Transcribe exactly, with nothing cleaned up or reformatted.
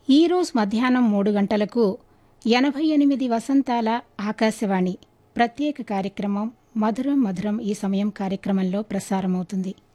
ఈరోజు మధ్యాహ్నం మూడు గంటలకు ఎనభై ఎనిమిది వసంతాల ఆకాశవాణి ప్రత్యేక కార్యక్రమం మధురం మధురం ఈ సమయం కార్యక్రమంలో ప్రసారమవుతుంది.